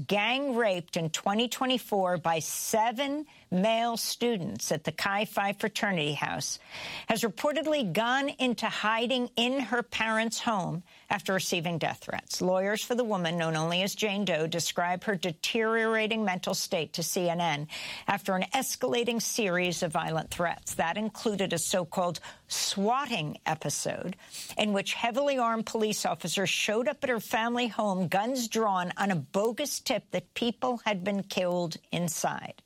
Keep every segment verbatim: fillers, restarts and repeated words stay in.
gang raped in twenty twenty-four by seven male students at the Chi Phi fraternity house, has reportedly gone into hiding in her parents' home after receiving death threats. Lawyers for the woman, known only as Jane Doe, describe her deteriorating mental state to C N N after an escalating series of violent threats. That included a so-called swatting episode in which heavily armed police officers showed up at her family home, guns drawn, on a bogus tip that people had been killed inside.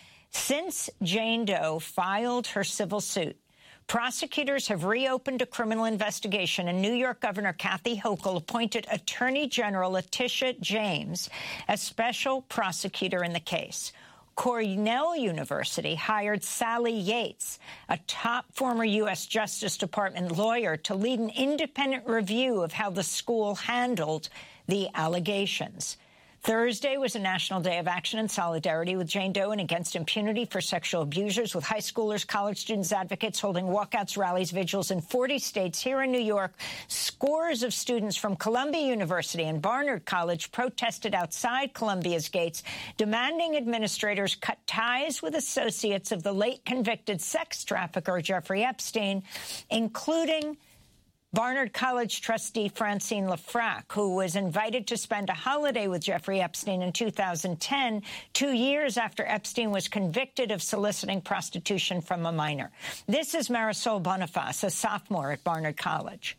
Since Jane Doe filed her civil suit, prosecutors have reopened a criminal investigation, and New York Governor Kathy Hochul appointed Attorney General Letitia James as special prosecutor in the case. Cornell University hired Sally Yates, a top former U S Justice Department lawyer, to lead an independent review of how the school handled the allegations. Thursday was a national day of action in solidarity with Jane Doe and against impunity for sexual abusers, with high schoolers, college students, advocates holding walkouts, rallies, vigils in forty states. Here in New York, scores of students from Columbia University and Barnard College protested outside Columbia's gates, demanding administrators cut ties with associates of the late convicted sex trafficker Jeffrey Epstein, including Barnard College trustee Francine Lafrac, who was invited to spend a holiday with Jeffrey Epstein in two thousand ten, two years after Epstein was convicted of soliciting prostitution from a minor. This is Marisol Boniface, a sophomore at Barnard College.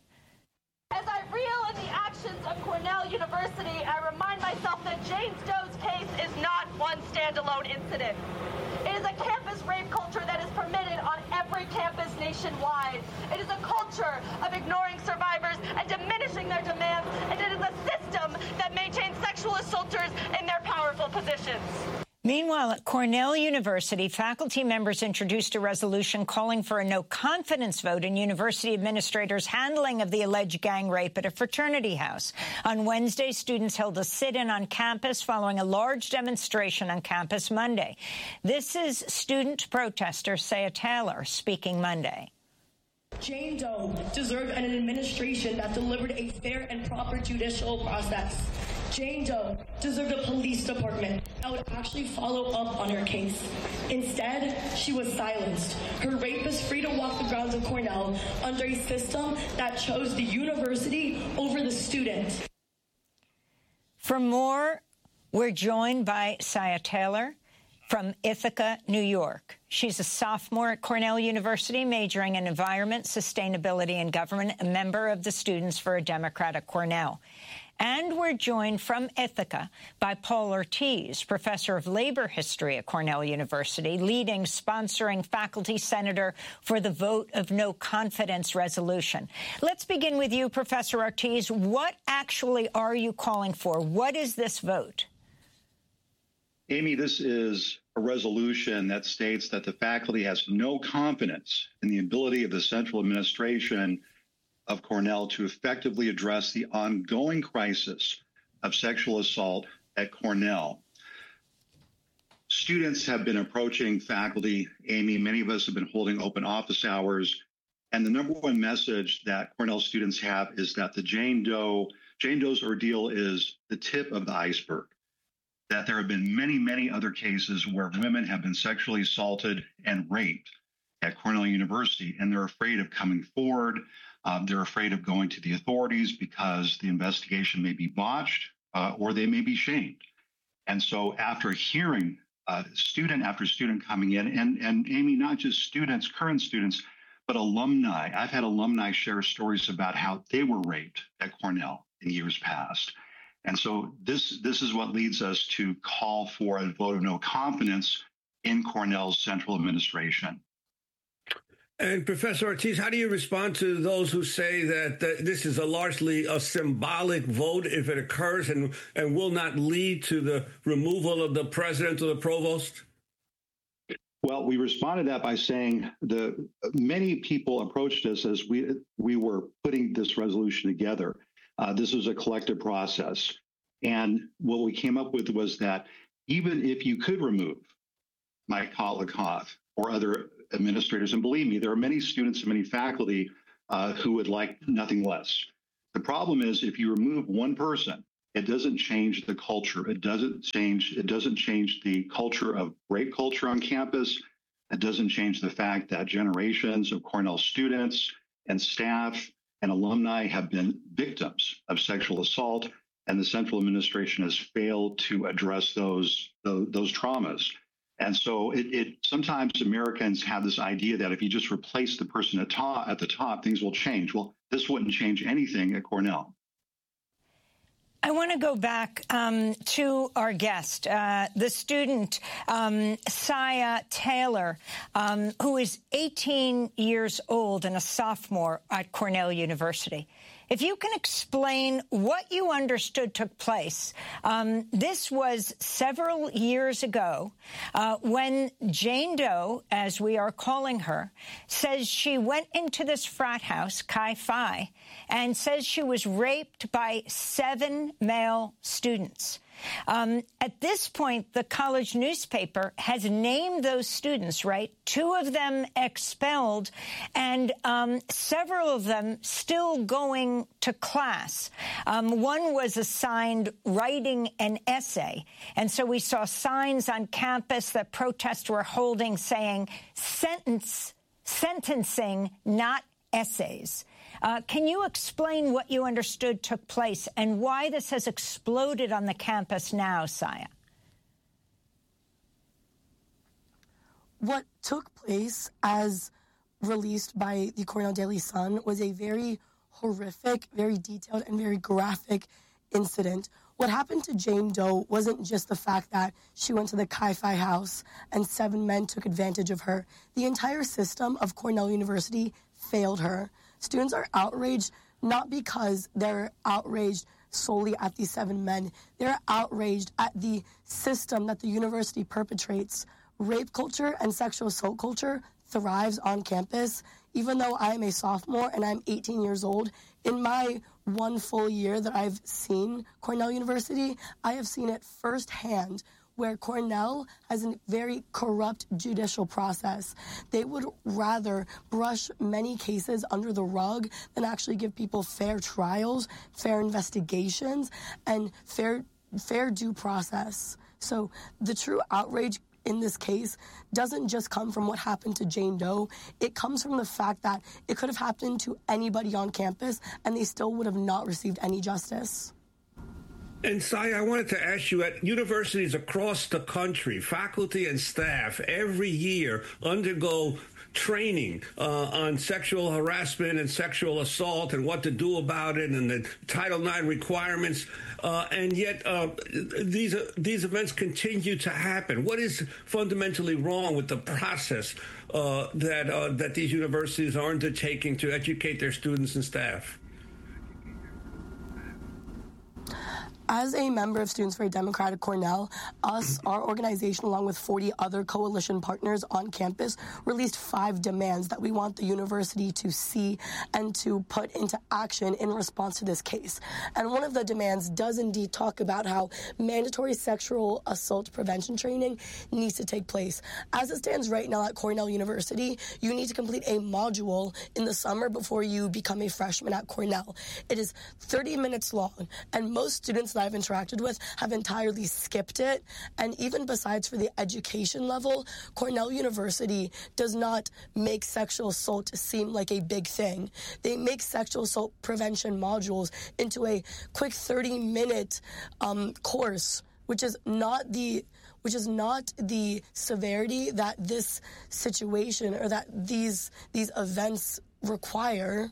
As I reel in the actions of Cornell University, I remind myself that Jane Doe's case is not one standalone incident. It is a campus rape culture that is permitted on every campus nationwide. It is a culture of ignoring survivors and diminishing their demands, and it is a system that maintains sexual assaulters in their powerful positions. Meanwhile, at Cornell University, faculty members introduced a resolution calling for a no-confidence vote in university administrators' handling of the alleged gang rape at a fraternity house. On Wednesday, students held a sit-in on campus following a large demonstration on campus Monday. This is student protester Saya Taylor speaking Monday. Jane Doe deserved an administration that delivered a fair and proper judicial process. Jane Doe deserved a police department that would actually follow up on her case. Instead, she was silenced. Her rape is free to walk the grounds of Cornell under a system that chose the university over the student. For more, we're joined by Saya Taylor from Ithaca, New York. She's a sophomore at Cornell University, majoring in environment, sustainability, and government, a member of the Students for a Democrat at Cornell. And we're joined from Ithaca by Paul Ortiz, professor of labor history at Cornell University, leading sponsoring faculty senator for the vote of no confidence resolution. Let's begin with you, Professor Ortiz. What actually are you calling for? What is this vote? Amy, this is a resolution that states that the faculty has no confidence in the ability of the central administration of Cornell to effectively address the ongoing crisis of sexual assault at Cornell. Students have been approaching faculty, Amy. Many of us have been holding open office hours. And the number one message that Cornell students have is that the Jane Doe, Jane Doe's ordeal is the tip of the iceberg. That there have been many, many other cases where women have been sexually assaulted and raped at Cornell University, and they're afraid of coming forward. Um, they're afraid of going to the authorities because the investigation may be botched uh, or they may be shamed. And so after hearing uh, student after student coming in, and, and Amy, not just students, current students, but alumni. I've had alumni share stories about how they were raped at Cornell in years past. And so this, this is what leads us to call for a vote of no confidence in Cornell's central administration. And Professor Ortiz, how do you respond to those who say that uh, this is a largely a symbolic vote if it occurs and, and will not lead to the removal of the president or the provost? Well, we responded to that by saying the many people approached us as we we were putting this resolution together. Uh, this was a collective process. And what we came up with was that even if you could remove Mike Kotlikov or other administrators, and believe me, there are many students and many faculty uh, who would like nothing less. The problem is if you remove one person It doesn't change the culture. It doesn't change. It doesn't change the culture of rape culture on campus. It doesn't change the fact that generations of Cornell students and staff and alumni have been victims of sexual assault, and the central administration has failed to address those those, those traumas. And so it, it sometimes Americans have this idea that if you just replace the person at, top, at the top, things will change. Well, this wouldn't change anything at Cornell. I want to go back um, to our guest, uh, the student, um, Saya Taylor, um, who is eighteen years old and a sophomore at Cornell University. If you can explain what you understood took place, um, this was several years ago uh, when Jane Doe, as we are calling her, says she went into this frat house, Chi Phi, and says she was raped by seven male students. Um, at this point, the college newspaper has named those students, right? Two of them expelled and um, several of them still going to class. Um, one was assigned writing an essay. And so we saw signs on campus that protests were holding saying sentence, sentencing, not essays. Uh, can you explain what you understood took place and why this has exploded on the campus now, Saya? What took place, as released by the Cornell Daily Sun, was a very horrific, very detailed, and very graphic incident. What happened to Jane Doe wasn't just the fact that she went to the Chi Phi house and seven men took advantage of her. The entire system of Cornell University failed her. Students are outraged not because they're outraged solely at these seven men. They're outraged at the system that the university perpetrates. Rape culture and sexual assault culture thrives on campus. Even though I am a sophomore and I'm eighteen years old, in my one full year that I've seen Cornell University, I have seen it firsthand, where Cornell has a very corrupt judicial process. They would rather brush many cases under the rug than actually give people fair trials, fair investigations, and fair, fair due process. So the true outrage in this case doesn't just come from what happened to Jane Doe. It comes from the fact that it could have happened to anybody on campus and they still would have not received any justice. And Saya, I wanted to ask you, at universities across the country, faculty and staff every year undergo training uh, on sexual harassment and sexual assault and what to do about it and the Title nine requirements. Uh, and yet uh, these uh, these events continue to happen. What is fundamentally wrong with the process uh, that uh, that these universities are undertaking to educate their students and staff? As a member of Students for a Democratic Cornell, us, our organization, along with forty other coalition partners on campus, released five demands that we want the university to see and to put into action in response to this case. And one of the demands does indeed talk about how mandatory sexual assault prevention training needs to take place. As it stands right now at Cornell University, you need to complete a module in the summer before you become a freshman at Cornell. It is thirty minutes long, and most students that I've interacted with have entirely skipped it. And even besides for the education level, Cornell University does not make sexual assault seem like a big thing. They make sexual assault prevention modules into a quick thirty minute um, course, which is not the which is not the severity that this situation or that these these events require.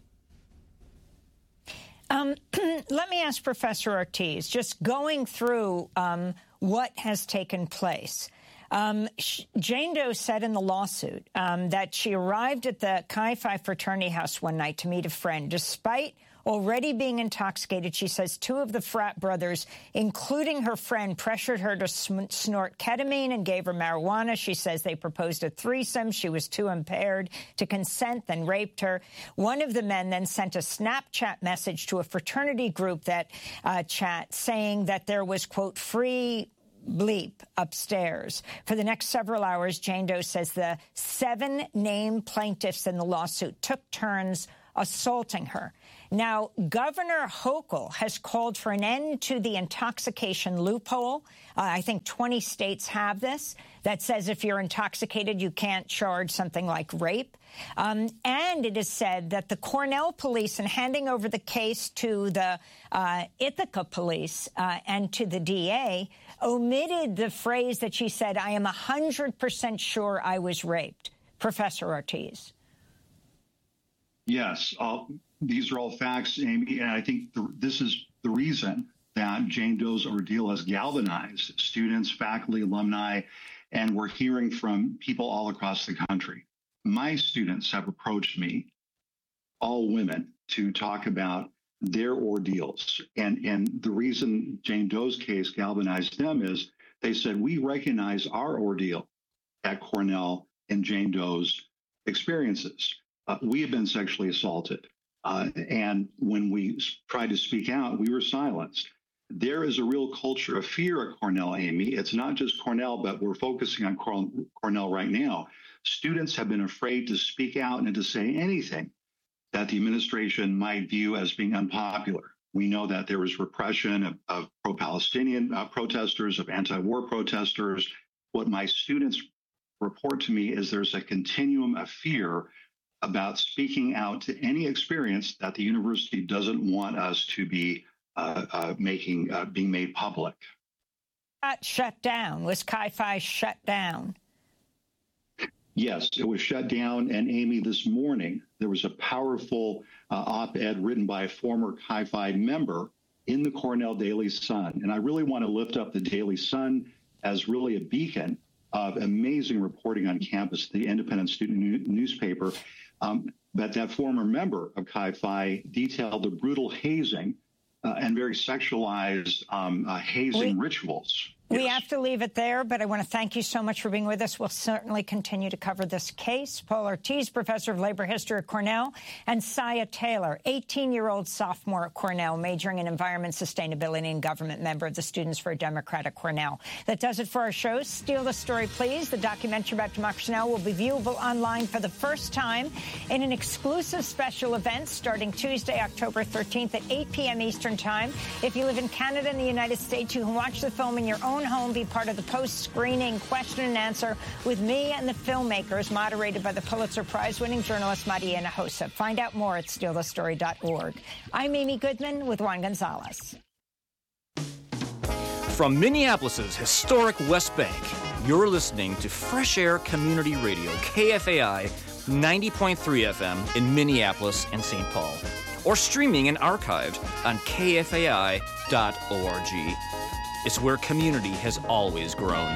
Um, let me ask Professor Ortiz, just going through um, what has taken place. Um, Jane Doe said in the lawsuit um, that she arrived at the Chi Phi fraternity house one night to meet a friend. Despite already being intoxicated, she says two of the frat brothers, including her friend, pressured her to sm- snort ketamine and gave her marijuana. She says they proposed a threesome. She was too impaired to consent, then raped her. One of the men then sent a Snapchat message to a fraternity group that uh, chat saying that there was, quote, free bleep upstairs. For the next several hours, Jane Doe says the seven named plaintiffs in the lawsuit took turns assaulting her. Now, Governor Hochul has called for an end to the intoxication loophole. Uh, I think twenty states have this, that says if you're intoxicated, you can't charge something like rape. Um, and it is said that the Cornell police, in handing over the case to the uh, Ithaca police uh, and to the D A, omitted the phrase that she said, I am one hundred percent sure I was raped. Professor Ortiz. Yes, uh, these are all facts, Amy, and I think the, this is the reason that Jane Doe's ordeal has galvanized students, faculty, alumni, and we're hearing from people all across the country. My students have approached me, all women, to talk about their ordeals. And, and the reason Jane Doe's case galvanized them is they said, we recognize our ordeal at Cornell and Jane Doe's experiences. Uh, we have been sexually assaulted. Uh, and when we tried to speak out, we were silenced. There is a real culture of fear at Cornell, Amy. It's not just Cornell, but we're focusing on Cornell right now. Students have been afraid to speak out and to say anything that the administration might view as being unpopular. We know that there was repression of, of pro-Palestinian uh, protesters, of anti-war protesters. What my students report to me is there's a continuum of fear about speaking out to any experience that the university doesn't want us to be uh, uh, making, uh, being made public. Got shut down. Was Chi Phi shut down? Yes, it was shut down. And Amy, this morning, there was a powerful uh, op-ed written by a former Chi Phi member in the Cornell Daily Sun. And I really want to lift up the Daily Sun as really a beacon of amazing reporting on campus, the independent student new- newspaper. Um, but that former member of Chi Phi detailed the brutal hazing uh, and very sexualized um, uh, hazing we, rituals. We yes. have to leave it there, but I want to thank you so much for being with us. We'll certainly continue to cover this case. Paul Ortiz, professor of labor history at Cornell, and Saya Taylor, eighteen-year-old sophomore at Cornell, majoring in environment, sustainability, and government, member of the Students for a Democrat at Cornell. That does it for our show. Steal the Story, Please. The documentary about Democracy Now! Will be viewable online for the first time in an exclusive special event starting Tuesday, October thirteenth at eight p.m. Eastern Time. If you live in Canada and the United States, you can watch the film in your own home, be part of the post-screening question and answer with me and the filmmakers, moderated by the Pulitzer Prize-winning journalist Maria Hinojosa. Find out more at steal the story dot org. I'm Amy Goodman with Juan Gonzalez. From Minneapolis's historic West Bank, you're listening to Fresh Air Community Radio, K F A I ninety point three F M in Minneapolis and Saint Paul, or streaming and archived on K F A I dot org. It's where community has always grown.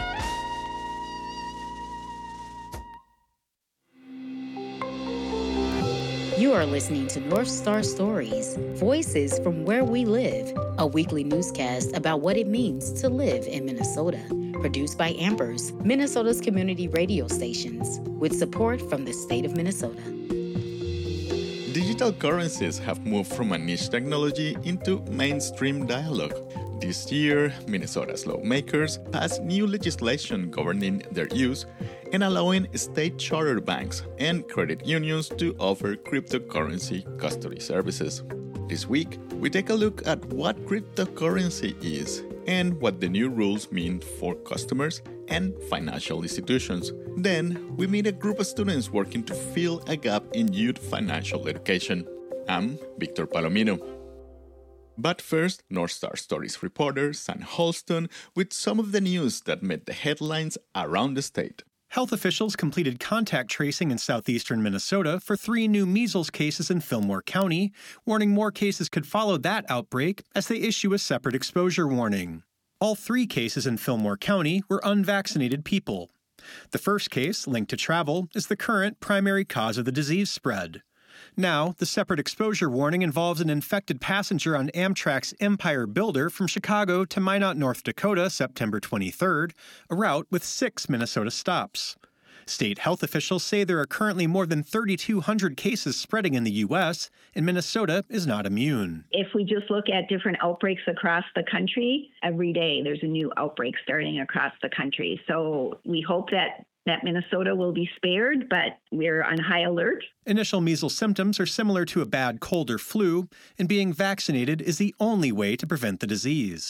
You are listening to North Star Stories, Voices from Where We Live, a weekly newscast about what it means to live in Minnesota. Produced by Ambers, Minnesota's community radio stations, with support from the state of Minnesota. Digital currencies have moved from a niche technology into mainstream dialogue. This year, Minnesota's lawmakers passed new legislation governing their use and allowing state-chartered banks and credit unions to offer cryptocurrency custody services. This week, we take a look at what cryptocurrency is and what the new rules mean for customers and financial institutions. Then, we meet a group of students working to fill a gap in youth financial education. I'm Victor Palomino. But first, North Star Stories reporter Sam Holston with some of the news that made the headlines around the state. Health officials completed contact tracing in southeastern Minnesota for three new measles cases in Fillmore County, warning more cases could follow that outbreak as they issue a separate exposure warning. All three cases in Fillmore County were unvaccinated people. The first case, linked to travel, is the current primary cause of the disease spread. Now, the separate exposure warning involves an infected passenger on Amtrak's Empire Builder from Chicago to Minot, North Dakota, September twenty-third, a route with six Minnesota stops. State health officials say there are currently more than thirty-two hundred cases spreading in the U S, and Minnesota is not immune. If we just look at different outbreaks across the country, every day there's a new outbreak starting across the country. So we hope that that Minnesota will be spared, but we're on high alert. Initial measles symptoms are similar to a bad cold or flu, and being vaccinated is the only way to prevent the disease.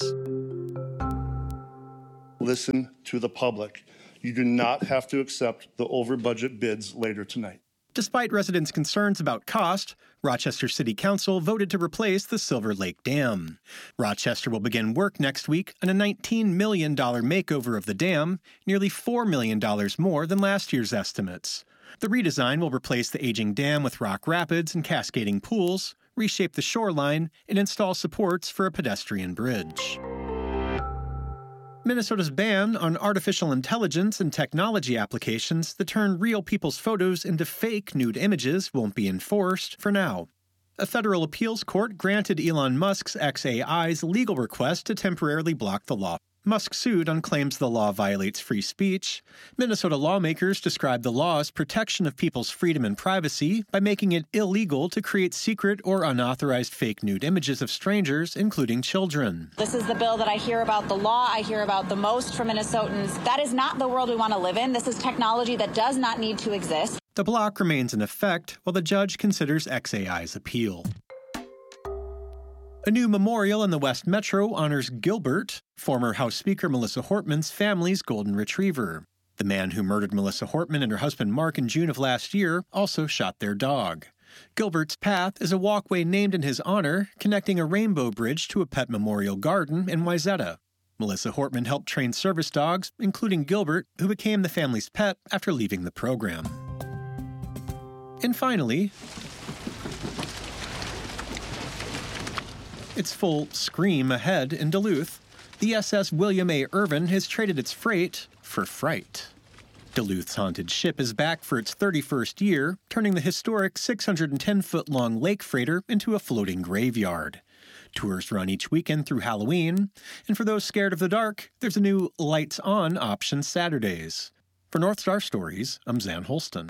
Listen to the public. You do not have to accept the over-budget bids later tonight. Despite residents' concerns about cost, Rochester City Council voted to replace the Silver Lake Dam. Rochester will begin work next week on a nineteen million dollars makeover of the dam, nearly four million dollars more than last year's estimates. The redesign will replace the aging dam with rock rapids and cascading pools, reshape the shoreline, and install supports for a pedestrian bridge. Minnesota's ban on artificial intelligence and technology applications that turn real people's photos into fake nude images won't be enforced for now. A federal appeals court granted Elon Musk's X A I's legal request to temporarily block the law. Musk sued on claims the law violates free speech. Minnesota lawmakers described the law's protection of people's freedom and privacy by making it illegal to create secret or unauthorized fake nude images of strangers, including children. This is the bill that I hear about, the law I hear about the most from Minnesotans. That is not the world we want to live in. This is technology that does not need to exist. The block remains in effect while the judge considers X A I's appeal. A new memorial in the West Metro honors Gilbert, former House Speaker Melissa Hortman's family's golden retriever. The man who murdered Melissa Hortman and her husband Mark in June of last year also shot their dog. Gilbert's path is a walkway named in his honor, connecting a rainbow bridge to a pet memorial garden in Wayzata. Melissa Hortman helped train service dogs, including Gilbert, who became the family's pet after leaving the program. And finally, its full scream ahead in Duluth. The S S William A. Irvin has traded its freight for fright. Duluth's haunted ship is back for its thirty-first year, turning the historic six hundred ten foot long lake freighter into a floating graveyard. Tours run each weekend through Halloween, and for those scared of the dark, there's a new Lights On option Saturdays. For North Star Stories, I'm Zan Holston.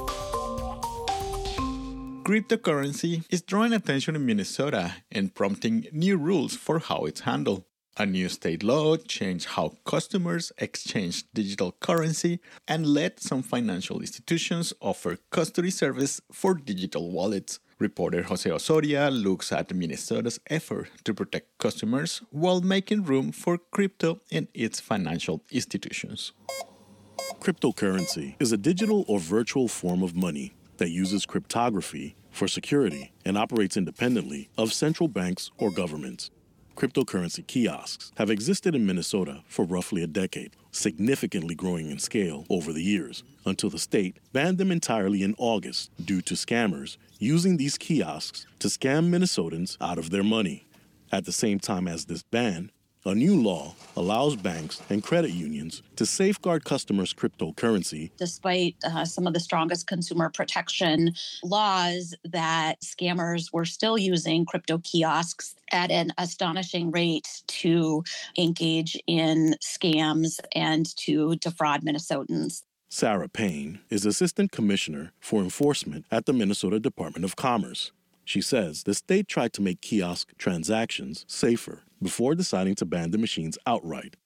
Cryptocurrency is drawing attention in Minnesota and prompting new rules for how it's handled. A new state law changed how customers exchange digital currency and let some financial institutions offer custody service for digital wallets. Reporter Jose Osoria looks at Minnesota's effort to protect customers while making room for crypto in its financial institutions. Cryptocurrency is a digital or virtual form of money that uses cryptography for security and operates independently of central banks or governments. Cryptocurrency kiosks have existed in Minnesota for roughly a decade, significantly growing in scale over the years, until the state banned them entirely in August due to scammers using these kiosks to scam Minnesotans out of their money. At the same time as this ban, a new law allows banks and credit unions to safeguard customers' cryptocurrency. Despite uh, some of the strongest consumer protection laws, that scammers were still using crypto kiosks at an astonishing rate to engage in scams and to defraud Minnesotans. Sarah Payne is Assistant Commissioner for Enforcement at the Minnesota Department of Commerce. She says the state tried to make kiosk transactions safer before deciding to ban the machines outright.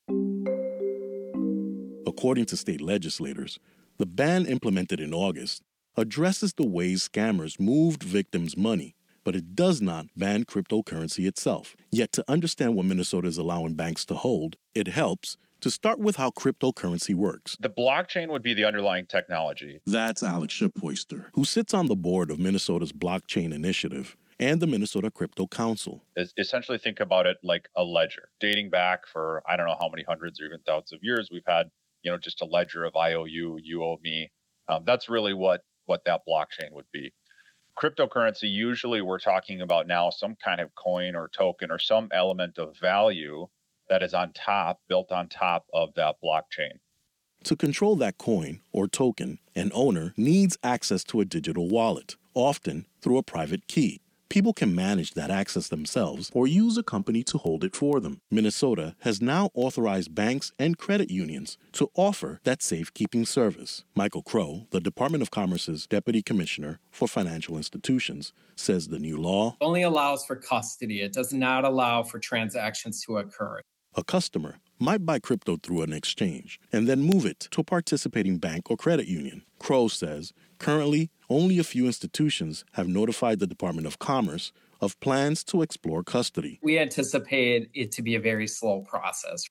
According to state legislators, the ban implemented in August addresses the ways scammers moved victims' money, but it does not ban cryptocurrency itself. Yet to understand what Minnesota is allowing banks to hold, it helps to start with how cryptocurrency works. The blockchain would be the underlying technology. That's Alex Shiphoister, who sits on the board of Minnesota's Blockchain Initiative and the Minnesota Crypto Council. Essentially think about it like a ledger. Dating back for I don't know how many hundreds or even thousands of years, we've had, you know, just a ledger of I owe you, you owe me. Um, that's really what, what that blockchain would be. Cryptocurrency, usually we're talking about now some kind of coin or token or some element of value that is on top, built on top of that blockchain. To control that coin or token, an owner needs access to a digital wallet, often through a private key. People can manage that access themselves or use a company to hold it for them. Minnesota has now authorized banks and credit unions to offer that safekeeping service. Michael Crow, the Department of Commerce's Deputy Commissioner for Financial Institutions, says the new law only allows for custody. It does not allow for transactions to occur. A customer might buy crypto through an exchange and then move it to a participating bank or credit union. Crow says currently only a few institutions have notified the Department of Commerce of plans to explore custody. We anticipate it to be a very slow process.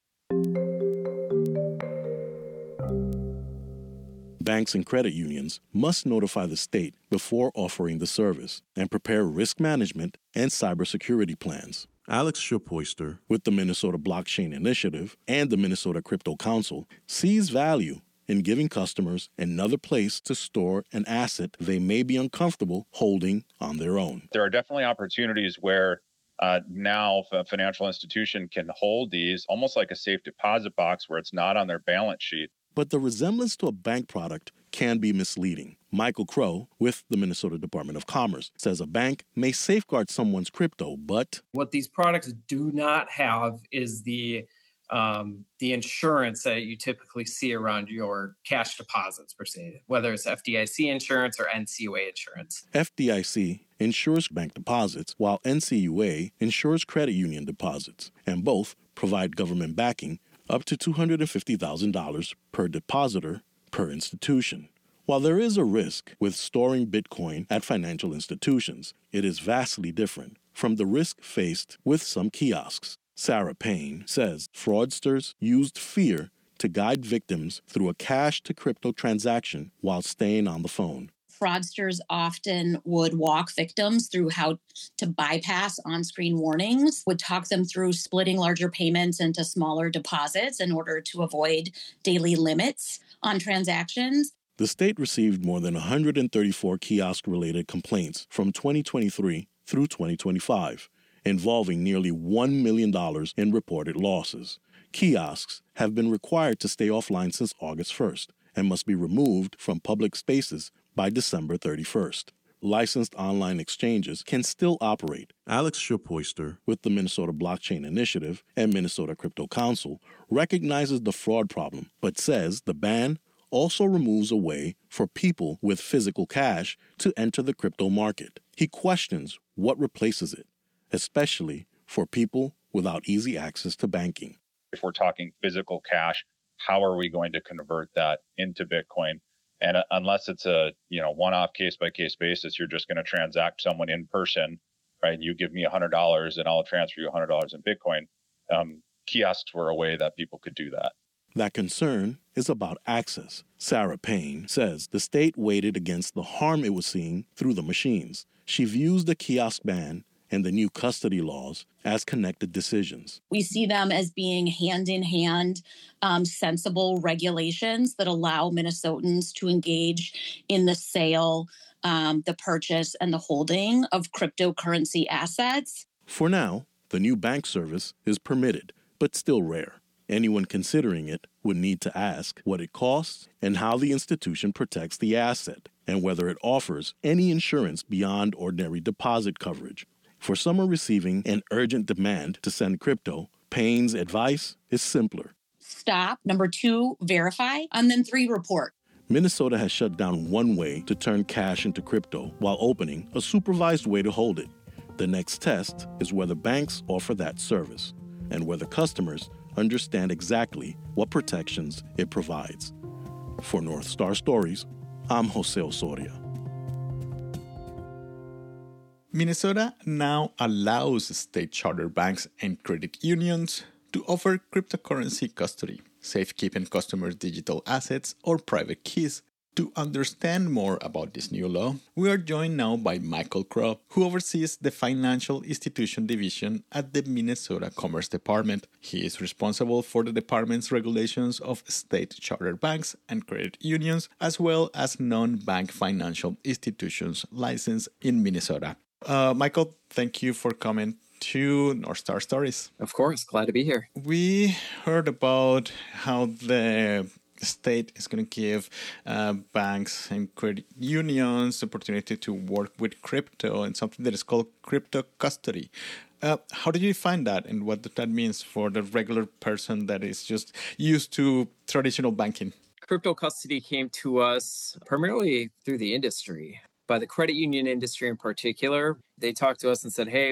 Banks and credit unions must notify the state before offering the service and prepare risk management and cybersecurity plans. Alex Schupoister, with the Minnesota Blockchain Initiative and the Minnesota Crypto Council, sees value in giving customers another place to store an asset they may be uncomfortable holding on their own. There are definitely opportunities where uh, now a financial institution can hold these almost like a safe deposit box where it's not on their balance sheet. But the resemblance to a bank product can be misleading. Michael Crow, with the Minnesota Department of Commerce, says a bank may safeguard someone's crypto, but what these products do not have is the um, the insurance that you typically see around your cash deposits, per se, whether it's F D I C insurance or N C U A insurance. F D I C insures bank deposits, while N C U A insures credit union deposits, and both provide government backing up to two hundred fifty thousand dollars per depositor per institution. While there is a risk with storing Bitcoin at financial institutions, it is vastly different from the risk faced with some kiosks. Sarah Payne says fraudsters used fear to guide victims through a cash-to-crypto transaction while staying on the phone. Fraudsters often would walk victims through how to bypass on-screen warnings, would talk them through splitting larger payments into smaller deposits in order to avoid daily limits on transactions. The state received more than one hundred thirty-four kiosk-related complaints from twenty twenty-three through twenty twenty-five, involving nearly one million dollars in reported losses. Kiosks have been required to stay offline since August first and must be removed from public spaces by December thirty-first. Licensed online exchanges can still operate. Alex Schupoister, with the Minnesota Blockchain Initiative and Minnesota Crypto Council, recognizes the fraud problem, but says the ban also removes a way for people with physical cash to enter the crypto market. He questions what replaces it, especially for people without easy access to banking. If we're talking physical cash, how are we going to convert that into Bitcoin? And uh, unless it's a, you know, one-off case-by-case basis, you're just going to transact someone in person, right? You give me one hundred dollars and I'll transfer you one hundred dollars in Bitcoin. Um, kiosks were a way that people could do that. That concern is about access. Sarah Payne says the state weighed against the harm it was seeing through the machines. She views the kiosk ban and the new custody laws as connected decisions. We see them as being hand-in-hand, um, sensible regulations that allow Minnesotans to engage in the sale, um, the purchase, and the holding of cryptocurrency assets. For now, the new bank service is permitted, but still rare. Anyone considering it would need to ask what it costs and how the institution protects the asset, and whether it offers any insurance beyond ordinary deposit coverage. For someone receiving an urgent demand to send crypto, Payne's advice is simpler. Stop. Number two, verify. And then three, report. Minnesota has shut down one way to turn cash into crypto while opening a supervised way to hold it. The next test is whether banks offer that service and whether customers understand exactly what protections it provides. For North Star Stories, I'm Jose Osoria. Minnesota now allows state chartered banks and credit unions to offer cryptocurrency custody, safekeeping customers' digital assets or private keys. To understand more about this new law, we are joined now by Michael Crow, who oversees the Financial Institution Division at the Minnesota Commerce Department. He is responsible for the department's regulations of state chartered banks and credit unions, as well as non-bank financial institutions licensed in Minnesota. Uh, Michael, thank you for coming to North Star Stories. Of course, glad to be here. We heard about how the state is going to give uh, banks and credit unions the opportunity to work with crypto and something that is called crypto custody. Uh, how did you find that, and what that means for the regular person that is just used to traditional banking? Crypto custody came to us primarily through the industry. By the credit union industry in particular, they talked to us and said, hey,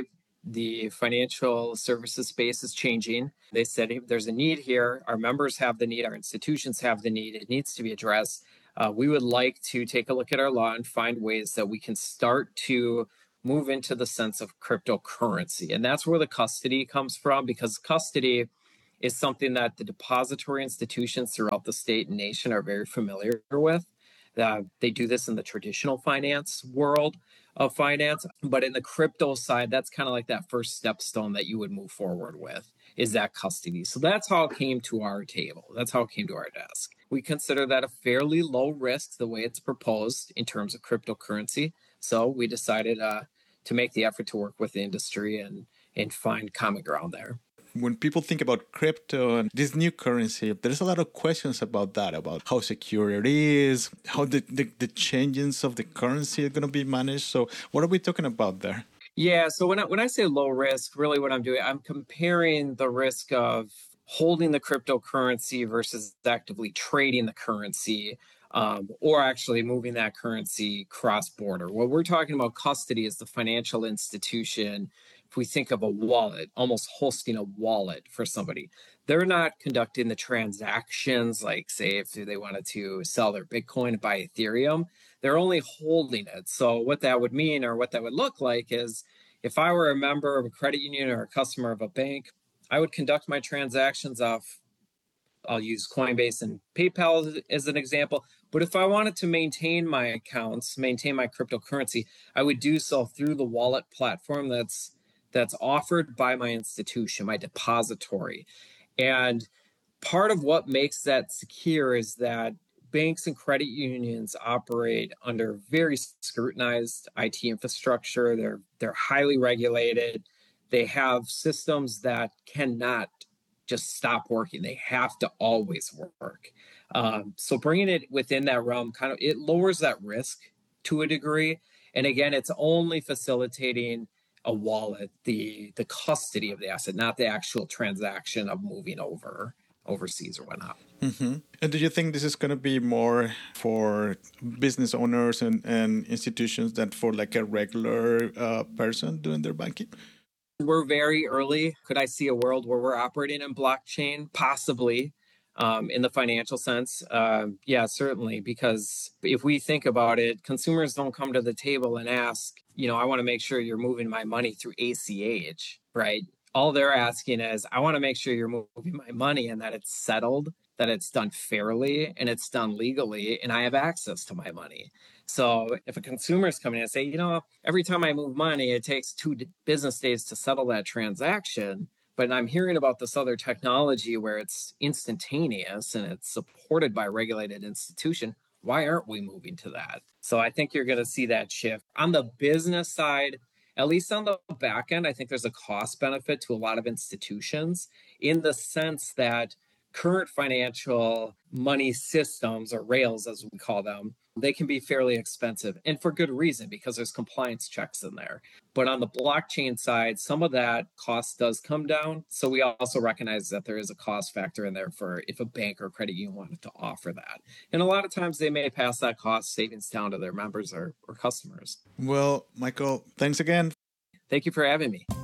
the financial services space is changing. They said if there's a need here, our members have the need, our institutions have the need, it needs to be addressed. Uh, we would like to take a look at our law and find ways that we can start to move into the sense of cryptocurrency. And that's where the custody comes from, because custody is something that the depository institutions throughout the state and nation are very familiar with. Uh, they do this in the traditional finance world of finance, but in the crypto side, that's kind of like that first stepstone that you would move forward with, is that custody. So that's how it came to our table. That's how it came to our desk. We consider that a fairly low risk, the way it's proposed in terms of cryptocurrency. So we decided uh, to make the effort to work with the industry and, and find common ground there. When people think about crypto and this new currency, there's a lot of questions about that, about how secure it is, how the, the, the changes of the currency are going to be managed. So what are we talking about there? Yeah, so when I, when I say low risk, really what I'm doing, I'm comparing the risk of holding the cryptocurrency versus actively trading the currency, um, or actually moving that currency cross-border. What we're talking about custody is the financial institution. If we think of a wallet, almost hosting a wallet for somebody, they're not conducting the transactions, like say if they wanted to sell their Bitcoin and buy Ethereum, they're only holding it. So what that would mean, or what that would look like, is if I were a member of a credit union or a customer of a bank, I would conduct my transactions off, I'll use Coinbase and PayPal as an example. But if I wanted to maintain my accounts, maintain my cryptocurrency, I would do so through the wallet platform that's that's offered by my institution, my depository. And part of what makes that secure is that banks and credit unions operate under very scrutinized I T infrastructure. They're they're highly regulated. They have systems that cannot just stop working. They have to always work. Um, so bringing it within that realm, kind of, it lowers that risk to a degree. And again, it's only facilitating a wallet, the the custody of the asset, not the actual transaction of moving over overseas or whatnot. Mm-hmm. And do you think this is going to be more for business owners and, and institutions than for like a regular uh, person doing their banking? We're very early. Could I see a world where we're operating in blockchain? Possibly. Um, in the financial sense, uh, yeah, certainly. Because if we think about it, consumers don't come to the table and ask, you know, I want to make sure you're moving my money through A C H, right? All they're asking is, I want to make sure you're moving my money and that it's settled, that it's done fairly and it's done legally, and I have access to my money. So if a consumer is coming in and say, you know, every time I move money, it takes two business days to settle that transaction, but I'm hearing about this other technology where it's instantaneous and it's supported by a regulated institution, why aren't we moving to that? So I think you're going to see that shift. On the business side, at least on the back end, I think there's a cost benefit to a lot of institutions in the sense that current financial money systems, or rails as we call them, they can be fairly expensive, and for good reason, because there's compliance checks in there. But on the blockchain side, some of that cost does come down. So we also recognize that there is a cost factor in there for if a bank or credit union wanted to offer that. And a lot of times they may pass that cost savings down to their members or, or customers. Well, Michael, thanks again. Thank you for having me.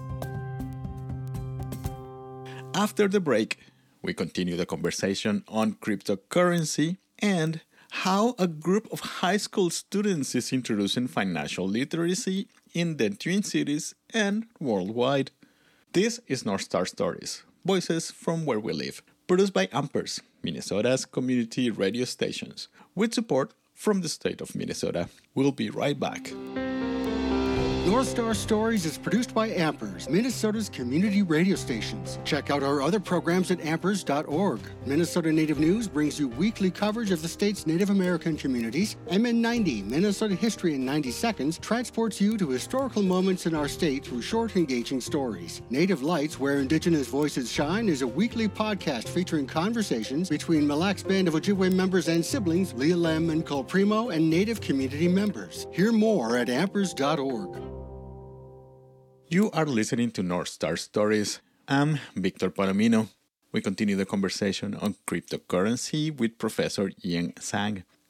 After the break, we continue the conversation on cryptocurrency and how a group of high school students is introducing financial literacy in the Twin Cities and worldwide. This is North Star Stories, voices from where we live, produced by Ampers, Minnesota's community radio stations, with support from the state of Minnesota. We'll be right back. North Star Stories is produced by Ampers, Minnesota's community radio stations. Check out our other programs at ampers dot org. Minnesota Native News brings you weekly coverage of the state's Native American communities. M N ninety, Minnesota History in ninety seconds, transports you to historical moments in our state through short, engaging stories. Native Lights, Where Indigenous Voices Shine, is a weekly podcast featuring conversations between Mille Lacs Band of Ojibwe members and siblings, Leah Lem and Cole Primo, and Native community members. Hear more at ampers dot org. You are listening to North Star Stories. I'm Victor Palomino. We continue the conversation on cryptocurrency with Professor Ian Tsang.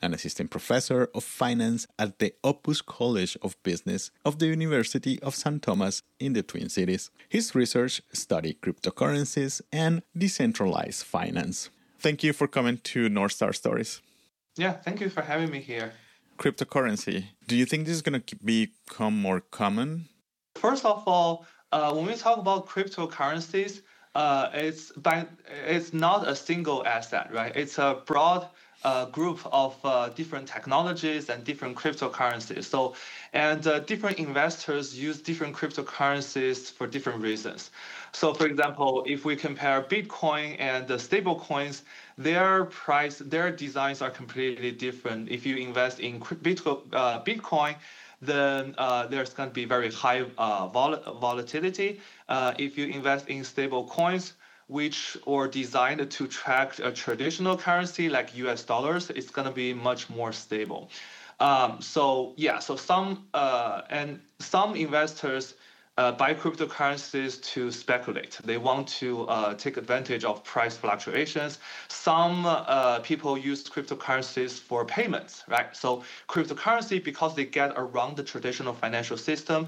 an assistant professor of finance at the Opus College of Business of the University of Saint Thomas in the Twin Cities. His research studied cryptocurrencies and decentralized finance. Thank you for coming to North Star Stories. Yeah, thank you for having me here. Cryptocurrency. Do you think this is going to become more common? First of all, uh, when we talk about cryptocurrencies, uh, it's by, it's not a single asset, right? It's a broad uh, group of uh, different technologies and different cryptocurrencies. So, and uh, different investors use different cryptocurrencies for different reasons. So, for example, if we compare Bitcoin and the stable coins, their price, their designs are completely different. If you invest in Bitcoin, uh, Bitcoin then uh, there's going to be very high uh, vol- volatility. Uh, if you invest in stable coins, which are designed to track a traditional currency like U S dollars, it's going to be much more stable. Um, so yeah, so some uh, and some investors Uh, buy cryptocurrencies to speculate. They want to uh, take advantage of price fluctuations. Some uh, people use cryptocurrencies for payments, right? So cryptocurrency, because they get around the traditional financial system,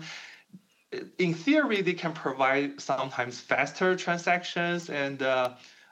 in theory, they can provide sometimes faster transactions and uh,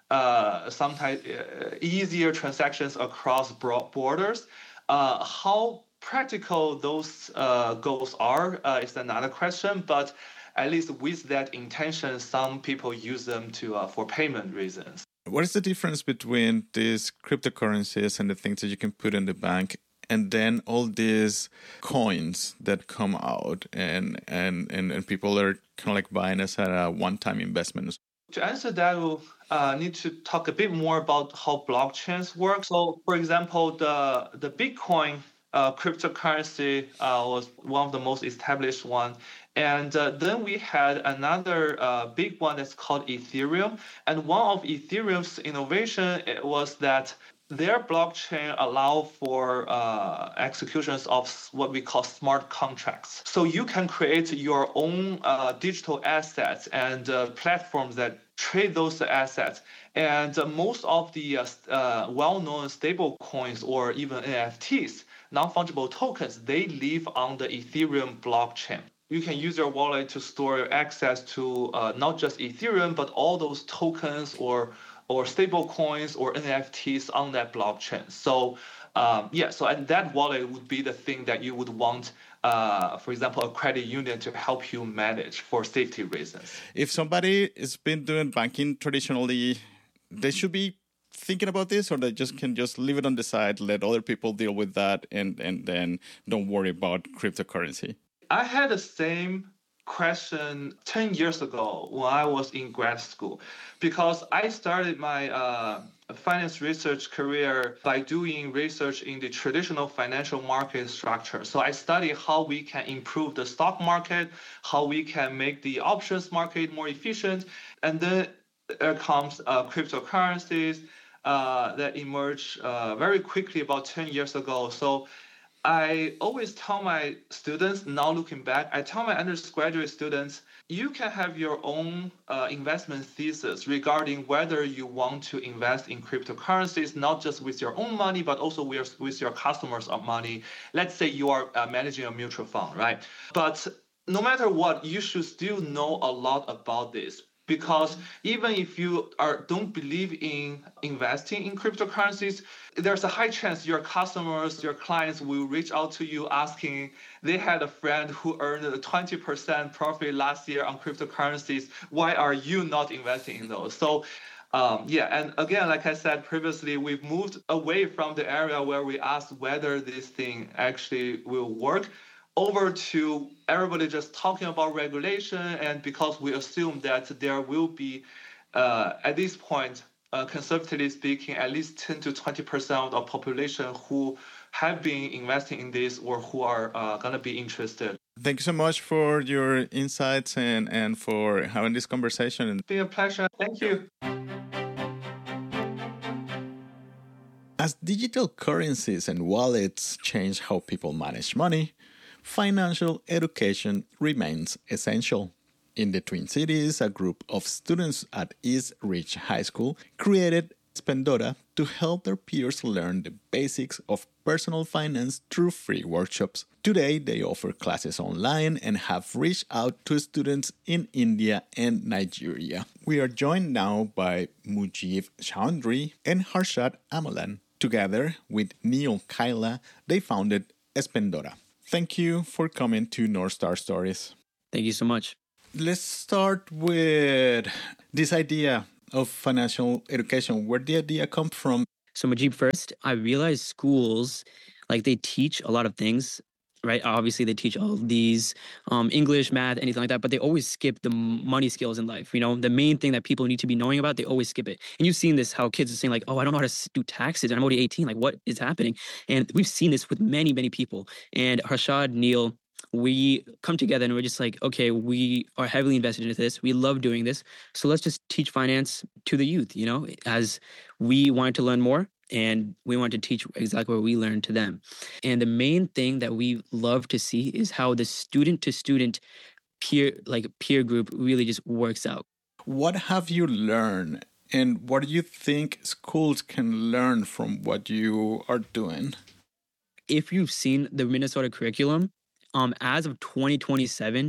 uh, sometimes uh, easier transactions across borders. Uh, how practical those uh, goals are uh, is another question, but at least with that intention, some people use them to uh, for payment reasons. What is the difference between these cryptocurrencies and the things that you can put in the bank, and then all these coins that come out and and, and, and people are kind of like buying as a one-time investment? To answer that, we'll uh, need to talk a bit more about how blockchains work. So, for example, the the Bitcoin Uh, cryptocurrency uh, was one of the most established one. And uh, then we had another uh, big one that's called Ethereum. And one of Ethereum's innovation was that their blockchain allow for uh, executions of what we call smart contracts. So you can create your own uh, digital assets and uh, platforms that trade those assets. And uh, most of the uh, uh, well-known stable coins or even N F Ts, non-fungible tokens, they live on the Ethereum blockchain. You can use your wallet to store access to uh, not just Ethereum, but all those tokens or or stable coins or N F Ts on that blockchain. So um, yeah, so and that wallet would be the thing that you would want, uh, for example, a credit union to help you manage for safety reasons. If somebody has been doing banking traditionally, they should be thinking about this, or they just can just leave it on the side, let other people deal with that, and, and then don't worry about cryptocurrency? I had the same question ten years ago when I was in grad school, because I started my uh, finance research career by doing research in the traditional financial market structure. So I studied how we can improve the stock market, how we can make the options market more efficient, and then there comes uh, cryptocurrencies uh, that emerged uh, very quickly about ten years ago. So I always tell my students, now looking back, I tell my undergraduate students, you can have your own uh, investment thesis regarding whether you want to invest in cryptocurrencies, not just with your own money, but also with, with your customers' money. Let's say you are uh, managing a mutual fund, right? But no matter what, you should still know a lot about this. Because even if you are don't believe in investing in cryptocurrencies, there's a high chance your customers, your clients will reach out to you asking, they had a friend who earned a twenty percent profit last year on cryptocurrencies. Why are you not investing in those? So um, yeah, and again, like I said previously, we've moved away from the area where we ask whether this thing actually will work, over to everybody just talking about regulation, and because we assume that there will be, uh, at this point, uh, conservatively speaking, at least ten to twenty percent of the population who have been investing in this or who are uh, going to be interested. Thank you so much for your insights and, and for having this conversation. It's been a pleasure. Thank you. As digital currencies and wallets change how people manage money, financial education remains essential. In the Twin Cities, a group of students at East Ridge High School created Spendora to help their peers learn the basics of personal finance through free workshops. Today, they offer classes online and have reached out to students in India and Nigeria. We are joined now by Mujib Chaudhry and Harshad Amalan. Together with Neil Kaila, they founded Spendora. Thank you for coming to North Star Stories. Thank you so much. Let's start with this idea of financial education. Where did the idea come from? So Mujib, first, I realized schools, like they teach a lot of things, right? Obviously, they teach all of these um, English, math, anything like that, but they always skip the money skills in life. You know, the main thing that people need to be knowing about, they always skip it. And you've seen this, how kids are saying like, oh, I don't know how to do taxes, and I'm already eighteen. Like, what is happening? And we've seen this with many, many people. And Harshad, Neil, we come together and we're just like, okay, we are heavily invested into this. We love doing this. So let's just teach finance to the youth, you know, as we wanted to learn more and we wanted to teach exactly what we learned to them. And the main thing that we love to see is how the student to student peer, like peer group really just works out. What have you learned and what do you think schools can learn from what you are doing? If you've seen the Minnesota curriculum, Um, as of twenty twenty-seven,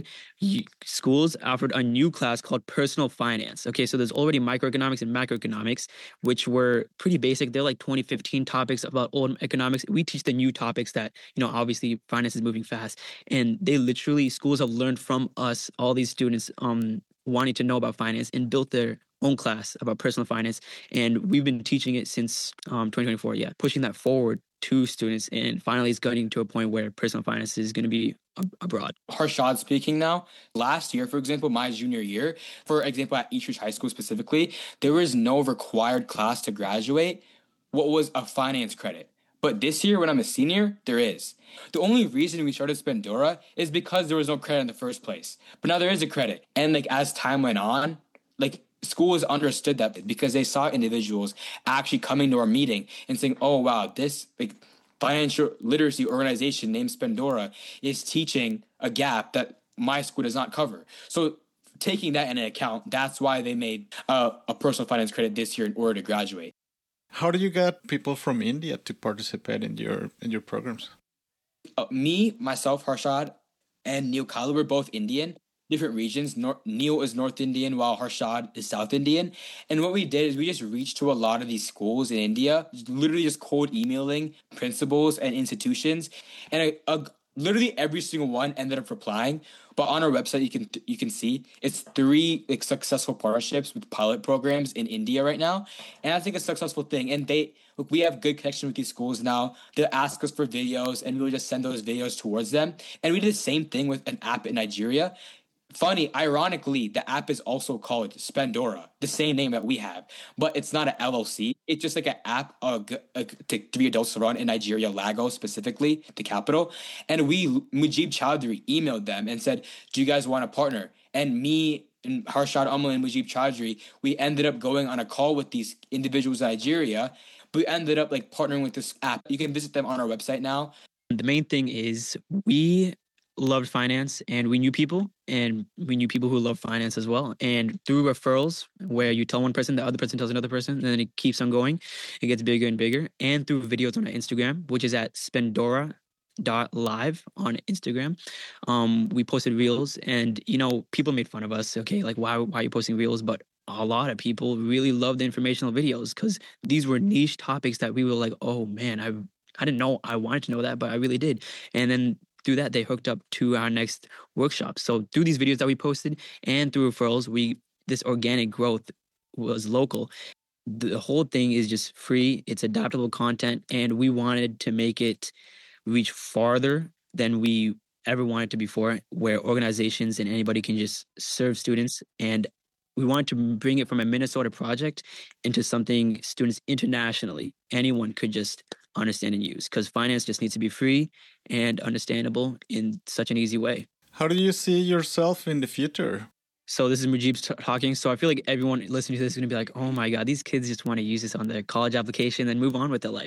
schools offered a new class called personal finance. Okay, so there's already microeconomics and macroeconomics, which were pretty basic. They're like twenty fifteen topics about old economics. We teach the new topics that, you know, obviously finance is moving fast. And they literally, schools have learned from us, all these students um, wanting to know about finance and built their own class about personal finance. And we've been teaching it since um, twenty twenty-four, yeah, pushing that forward to students, and finally it's getting to a point where personal finance is going to be abroad. Harshad speaking now. Last year, for example, my junior year, for example, at Eastridge High School specifically, there was no required class to graduate what was a finance credit. But this year, when I'm a senior, there is. The only reason we started Spendora is because there was no credit in the first place. But now there is a credit. And like as time went on, like schools understood that because they saw individuals actually coming to our meeting and saying, oh, wow, this like financial literacy organization named Spendora is teaching a gap that my school does not cover. So taking that into account, that's why they made uh, a personal finance credit this year in order to graduate. How do you get people from India to participate in your in your programs? Uh, me, myself, Harshad, and Neil Kaila were both Indian. Different regions. Nor- Neil is North Indian while Harshad is South Indian. And what we did is we just reached to a lot of these schools in India, literally just cold emailing principals and institutions. And a, a, literally every single one ended up replying. But on our website, you can you can see it's three like successful partnerships with pilot programs in India right now. And I think it's a successful thing. And they look, we have good connection with these schools now. They'll ask us for videos and we'll just send those videos towards them. And we did the same thing with an app in Nigeria. Funny, ironically, the app is also called Spendora, the same name that we have, but it's not an L L C. It's just like an app uh, uh, to three adults to run in Nigeria, Lagos specifically, the capital. And we, Mujib Chaudhry, emailed them and said, do you guys want to partner? And me and Harshad Amalan and Mujib Chaudhry, we ended up going on a call with these individuals in Nigeria. But we ended up like partnering with this app. You can visit them on our website now. The main thing is we loved finance and we knew people and we knew people who love finance as well. And through referrals where you tell one person, the other person tells another person, and then it keeps on going, it gets bigger and bigger. And through videos on our Instagram, which is at Spendora dot live on Instagram. Um, we posted reels and, you know, people made fun of us. Okay, like, why, why are you posting reels? But a lot of people really loved the informational videos because these were niche topics that we were like, oh man, I I didn't know I wanted to know that, but I really did. And then through that, they hooked up to our next workshop. So through these videos that we posted and through referrals, we this organic growth was local. The whole thing is just free. It's adaptable content. And we wanted to make it reach farther than we ever wanted to before, where organizations and anybody can just serve students. And we wanted to bring it from a Minnesota project into something students internationally, anyone could just understand and use, because finance just needs to be free and understandable in such an easy way. How do you see yourself in the future? So this is Mujib t- talking. So I feel like everyone listening to this is going to be like, oh my God, these kids just want to use this on their college application and move on with their life.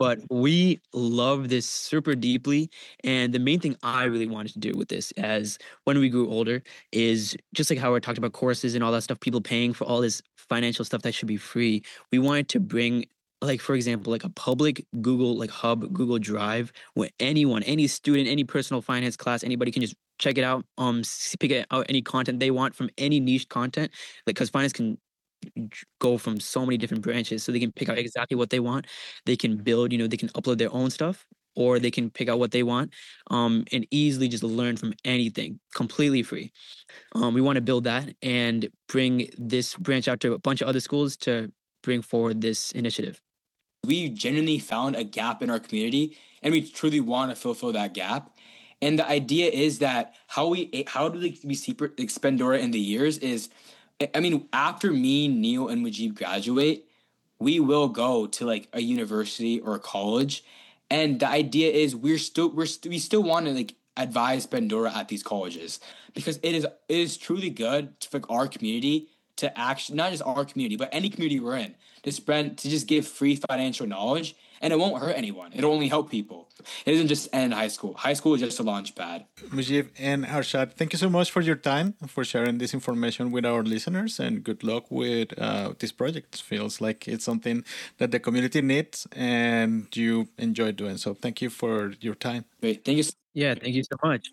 But we love this super deeply. And the main thing I really wanted to do with this as when we grew older is just like how I talked about courses and all that stuff, people paying for all this financial stuff that should be free. We wanted to bring, like, for example, like a public Google, like Hub, Google Drive, where anyone, any student, any personal finance class, anybody can just check it out, um, pick out any content they want from any niche content, like, because finance can go from so many different branches, so they can pick out exactly what they want. They can build, you know, they can upload their own stuff, or they can pick out what they want, um, and easily just learn from anything, completely free. Um, we want to build that and bring this branch out to a bunch of other schools to bring forward this initiative. We genuinely found a gap in our community, and we truly want to fulfill that gap. And the idea is that how we how do we see Spendora in the years is, I mean, after me, Neil, and Mujib graduate, we will go to like a university or a college, and the idea is we're still we're st- we still want to like advise Spendora at these colleges, because it is it is truly good for our community to actually, not just our community, but any community we're in, to spread, to just give free financial knowledge, and it won't hurt anyone. It'll only help people. It doesn't just end high school. High school is just a launch pad. Mujib and Harshad, thank you so much for your time and for sharing this information with our listeners, and good luck with uh, this project. It feels like it's something that the community needs, and you enjoy doing so. Thank you for your time. Great. Thank you. Yeah, thank you so much.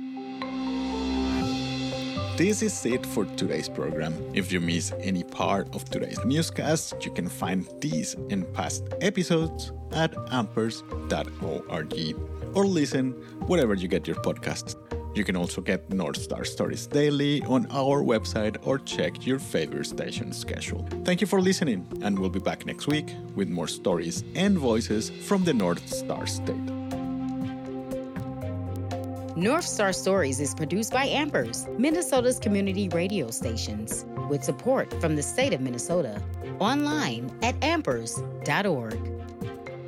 This is it for today's program. If you miss any part of today's newscast, you can find these and past episodes at ampers dot org or listen wherever you get your podcasts. You can also get North Star Stories daily on our website or check your favorite station schedule. Thank you for listening, and we'll be back next week with more stories and voices from the North Star State. North Star Stories is produced by Ampers, Minnesota's community radio stations, with support from the state of Minnesota. Online at ampers dot org.